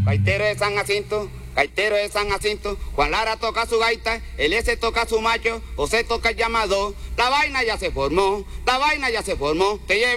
gaitero de San Jacinto, gaitero de San Jacinto. Juan Lara toca su gaita, el S toca su macho, José toca el llamado. La vaina ya se formó, la vaina ya se formó. Te llevo